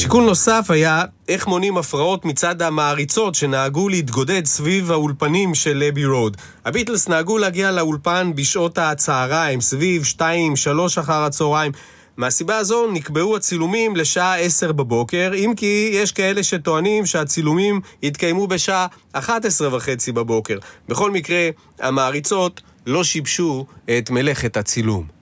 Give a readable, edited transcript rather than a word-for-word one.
שיקול נוסף היה איך מונים הפרעות מצד המעריצות שנהגו להתגודד סביב האולפנים של אבי רוד. הביטלס נהגו להגיע לאולפן בשעות הצהריים, סביב 2-3 אחר הצהריים. מהסיבה הזו נקבעו הצילומים לשעה 10 בבוקר, אם כי יש כאלה שטוענים שהצילומים יתקיימו בשעה 11:30 בבוקר. בכל מקרה, המעריצות לא שיבשו את מלאכת הצילום.